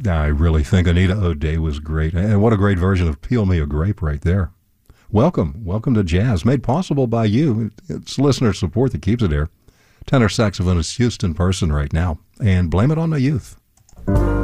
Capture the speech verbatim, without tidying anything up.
I really think Anita O'Day was great. And what a great version of Peel Me a Grape right there. Welcome. Welcome to Jazz, made possible by you. It's listener support that keeps it here. Tenor saxophonist Houston Person right now. And Blame It on the Youth.